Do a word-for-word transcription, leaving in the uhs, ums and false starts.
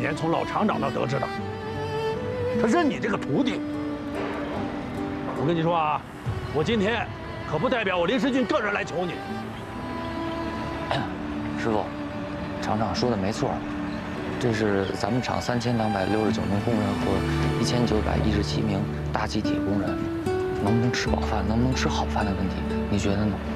年从老厂长那得知的。他认你这个徒弟。我跟你说啊，我今天可不代表我林世俊个人来求你。 师傅，厂长说的没错，这是咱们厂三千两百六十九名工人和一千九百一十七名大集体工人，能不能吃饱饭，能不能吃好饭的问题，你觉得呢？